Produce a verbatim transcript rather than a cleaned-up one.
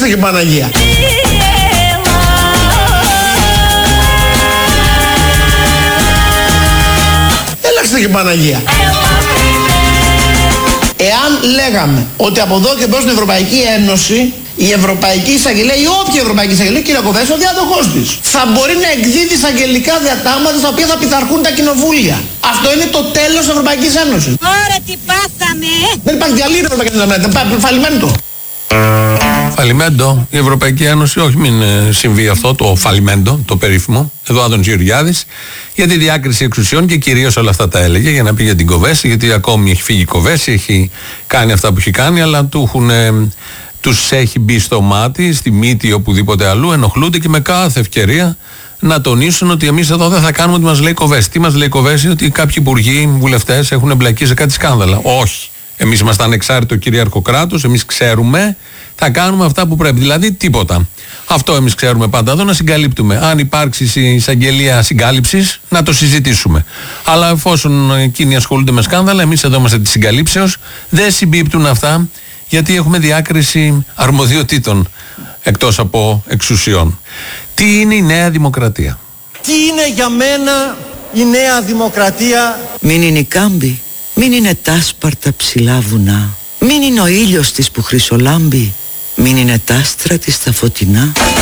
Έλαξε και Παναγία. Έλαξε και Παναγία. Εάν λέγαμε ότι από εδώ και μπρος στην Ευρωπαϊκή Ένωση η Ευρωπαϊκή Εισαγγελία ή όποια Ευρωπαϊκή Εισαγγελία, κύριε Κοβέση, ο διάδοχός της θα μπορεί να εκδίδει εισαγγελικά διατάγματα στα οποία θα πειθαρχούν τα κοινοβούλια. Αυτό είναι το τέλος της Ευρωπαϊκής Ένωσης. Ωραία, τι πάθαμε! Δεν υπάρχει διαλύει η Ευρωπαϊκή Ένωση. Φαλιμέντο. Φαλιμέντο. Η Ευρωπαϊκή Ένωση, όχι, μην συμβεί αυτό το φαλιμέντο, το περίφημο. Εδώ Άδωνης Γεωργιάδης, για τη διάκριση εξουσιών και κυρίως όλα αυτά τα έλεγε για να πει για την Κοβέση, γιατί ακόμη έχει φύγει η Κοβέση, έχει κάνει αυτά που έχει κάνει, αλλά του έχουν. Τους έχει μπει στο μάτι, στη μύτη, οπουδήποτε αλλού, ενοχλούνται και με κάθε ευκαιρία να τονίσουν ότι εμείς εδώ δεν θα κάνουμε ό,τι μας λέει η Κοβέση. Τι μας λέει η Κοβέση, ότι κάποιοι υπουργοί, βουλευτές έχουν εμπλακεί σε κάτι σκάνδαλα. Όχι. Εμείς είμαστε ανεξάρτητο κυρίαρχο κράτος, εμείς ξέρουμε, θα κάνουμε αυτά που πρέπει. Δηλαδή τίποτα. Αυτό εμείς ξέρουμε πάντα εδώ, να συγκαλύπτουμε. Αν υπάρξει εισαγγελία συγκάλυψης, να το συζητήσουμε. Αλλά εφόσον εκείνοι ασχολούνται με σκάνδαλα, εμείς εδώ είμαστε της συγκαλύψεως, δεν συμπίπτουν αυτά. Γιατί έχουμε διάκριση αρμοδιοτήτων εκτός από εξουσιών. Τι είναι η Νέα Δημοκρατία? Τι είναι για μένα η Νέα Δημοκρατία? Μην είναι η κάμπη, μην είναι τάσπαρτα ψηλά βουνά, μην είναι ο ήλιος της που χρυσολάμπει, μην είναι τ' άστρα της τα φωτεινά.